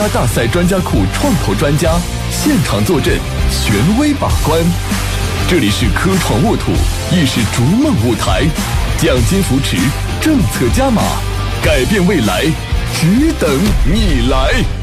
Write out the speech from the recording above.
大赛专家库创投专家现场坐镇，权威把关。这里是科创沃土，亦是逐梦舞台，奖金扶持，政策加码，改变未来，只等你来。